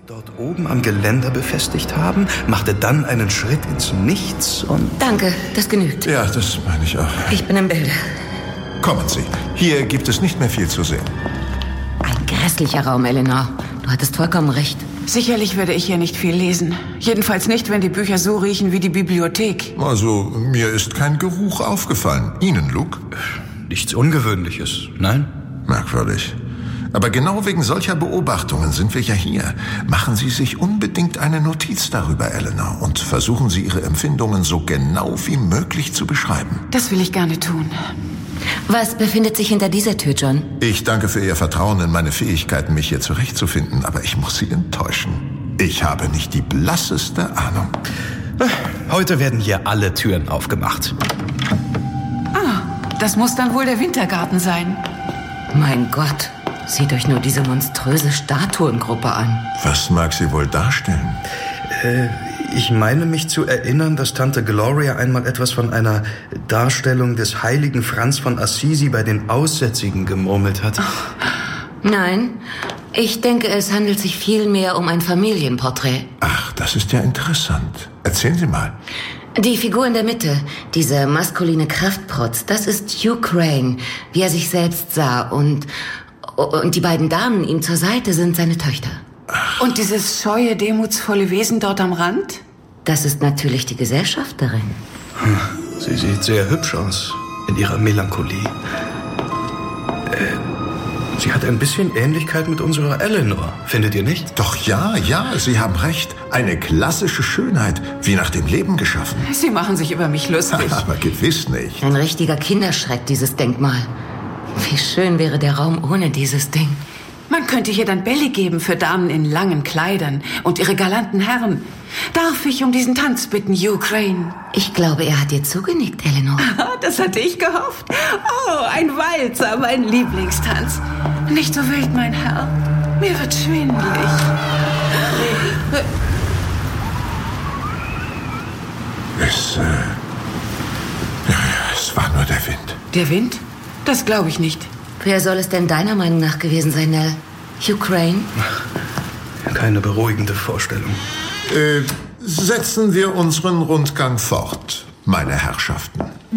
dort oben am Geländer befestigt haben, machte dann einen Schritt ins Nichts und... Danke, das genügt. Ja, das meine ich auch. Ich bin im Bilde. Kommen Sie. Hier gibt es nicht mehr viel zu sehen. Ein grässlicher Raum, Eleanor. Du hattest vollkommen recht. Sicherlich werde ich hier nicht viel lesen. Jedenfalls nicht, wenn die Bücher so riechen wie die Bibliothek. Also, mir ist kein Geruch aufgefallen. Ihnen, Luke? Nichts Ungewöhnliches, nein? Merkwürdig. Aber genau wegen solcher Beobachtungen sind wir ja hier. Machen Sie sich unbedingt eine Notiz darüber, Eleanor, und versuchen Sie Ihre Empfindungen so genau wie möglich zu beschreiben. Das will ich gerne tun. Was befindet sich hinter dieser Tür, John? Ich danke für Ihr Vertrauen in meine Fähigkeiten, mich hier zurechtzufinden, aber ich muss Sie enttäuschen. Ich habe nicht die blasseste Ahnung. Heute werden hier alle Türen aufgemacht. Das muss dann wohl der Wintergarten sein. Mein Gott, seht euch nur diese monströse Statuengruppe an. Was mag sie wohl darstellen? Ich meine mich zu erinnern, dass Tante Gloria einmal etwas von einer Darstellung des heiligen Franz von Assisi bei den Aussätzigen gemurmelt hat. Nein, ich denke, es handelt sich vielmehr um ein Familienporträt. Ach, das ist ja interessant. Erzählen Sie mal. Die Figur in der Mitte, dieser maskuline Kraftprotz, das ist Hugh Crane, wie er sich selbst sah. Und die beiden Damen ihm zur Seite sind seine Töchter. Und dieses scheue, demutsvolle Wesen dort am Rand? Das ist natürlich die Gesellschafterin. Sie sieht sehr hübsch aus in ihrer Melancholie. Sie hat ein bisschen Ähnlichkeit mit unserer Eleanor, findet ihr nicht? Doch ja, Sie haben recht. Eine klassische Schönheit, wie nach dem Leben geschaffen. Sie machen sich über mich lustig. Aber gewiss nicht. Ein richtiger Kinderschreck, dieses Denkmal. Wie schön wäre der Raum ohne dieses Ding. Man könnte hier dann Bälle geben für Damen in langen Kleidern und ihre galanten Herren. Darf ich um diesen Tanz bitten, Hugh Crane? Ich glaube, er hat dir zugenickt, Eleanor. Das hatte ich gehofft. Oh, ein Walzer, mein Lieblingstanz. Nicht so wild, mein Herr. Mir wird schwindelig. Es war nur der Wind. Der Wind? Das glaube ich nicht. Wer soll es denn deiner Meinung nach gewesen sein, Nell? Hugh Crane? Keine beruhigende Vorstellung. Setzen wir unseren Rundgang fort, meine Herrschaften.